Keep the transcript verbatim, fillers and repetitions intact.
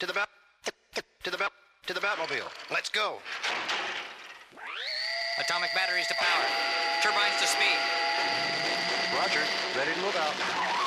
To the bat. To the bat. To the Batmobile. Let's go. Atomic batteries to power. Turbines to speed. Roger. Ready to move out.